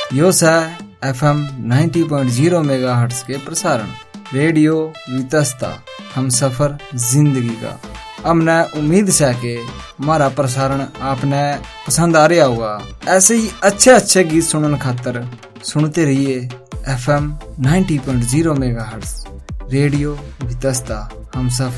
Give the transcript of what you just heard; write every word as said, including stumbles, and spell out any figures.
यो सा F M ninety point zero megahertz के प्रसारण रेडियो वितस्ता हम सफर जिंदगी का। हमने उम्मीद है कि हमारा प्रसारण आपने पसंद आ रहा होगा। ऐसे ही अच्छे अच्छे गीत सुनने खातर सुनते रहिए F M ninety point zero megahertz radio Vitasta हम सफर।